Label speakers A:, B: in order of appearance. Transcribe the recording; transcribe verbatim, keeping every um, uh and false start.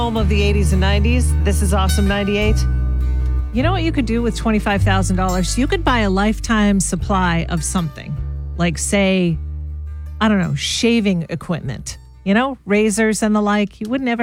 A: Home of the eighties and nineties. This is Awesome ninety-eight. You know what you could do with twenty-five thousand dollars? You could buy a lifetime supply of something. Like, say, I don't know, shaving equipment. You know, razors and the like. You would never